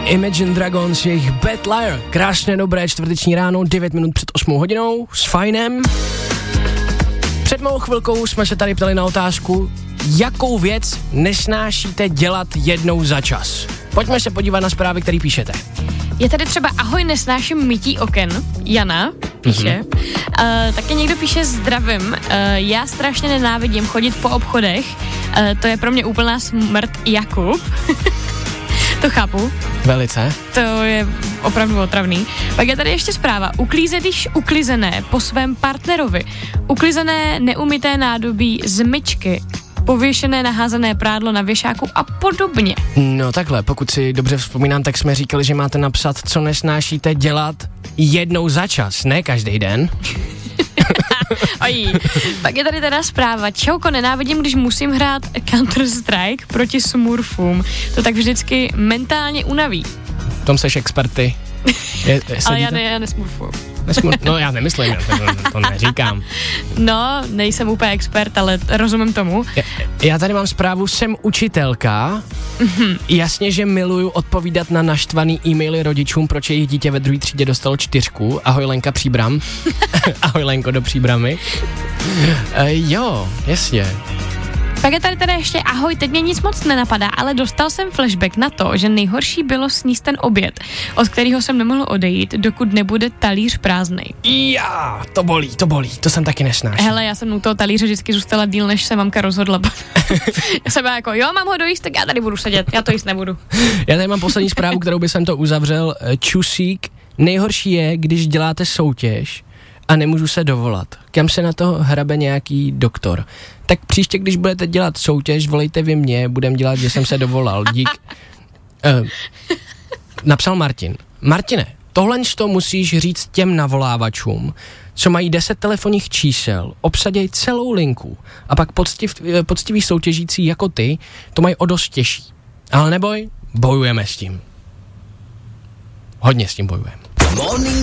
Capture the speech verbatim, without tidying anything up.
Imagine Dragons, jejich Bad Liar. Krásné dobré čtvrteční ráno, devět minut před osmou hodinou, s Fajnem. Před malou chvilkou jsme se tady ptali na otázku, jakou věc nesnášíte dělat jednou za čas. Pojďme se podívat na zprávy, které píšete. Je tady třeba ahoj, nesnáším mytí oken. Jana píše. Mm-hmm. Uh, taky někdo píše zdravím. Uh, já strašně nenávidím chodit po obchodech. Uh, to je pro mě úplná smrt. Jakub. To chápu. Velice. To je opravdu otravný. Pak je tady ještě zpráva. Uklízet již uklizené po svém partnerovi. Uklizené neumyté nádobí z myčky. Pověšené naházené prádlo na věšáku a podobně. No takhle, pokud si dobře vzpomínám, tak jsme říkali, že máte napsat, co nesnášíte dělat jednou za čas, ne každý den. Ojí. Pak je tady teda zpráva. Čauko, nenávidím, když musím hrát Counter-Strike proti smurfům. To tak vždycky mentálně unaví. V tom seš experty. Je, Ale já, ne, já nesmurfuju. Nesmur, no já nemyslím, já to, to neříkám. No, nejsem úplně expert, ale rozumím tomu. Já, já tady mám zprávu, jsem učitelka. Mm-hmm. Jasně, že miluju odpovídat na naštvaný e-maily rodičům, proč jejich dítě ve druhé třídě dostalo čtyřku. Ahoj Lenka Příbram. Ahoj Lenko do Příbramy. E, jo, jasně. Pak je tady teda ještě ahoj, teď mě nic moc nenapadá, ale dostal jsem flashback na to, že nejhorší bylo sníst ten oběd, od kterého jsem nemohl odejít, dokud nebude talíř prázdnej. Já, to bolí, to bolí, to jsem taky nesnášel. Hele, já jsem u toho talíře vždycky zůstala díl, než se mamka rozhodla. Já jsem byla jako, jo, mám ho dojíst, tak já tady budu sedět, já to jíst nebudu. Já tady mám poslední zprávu, kterou by jsem to uzavřel. Čusík, nejhorší je, když děláte soutěž a nemůžu se dovolat. Kam se na to hrabe nějaký doktor? Tak příště, když budete dělat soutěž, volejte vy mě, budem dělat, že jsem se dovolal. Dík. Uh, napsal Martin. Martine, tohle to musíš říct těm navolávačům, co mají deset telefonních čísel, obsaděj celou linku a pak poctiv, poctiví soutěžící jako ty to mají o dost těžší. Ale neboj, bojujeme s tím. Hodně s tím bojujeme.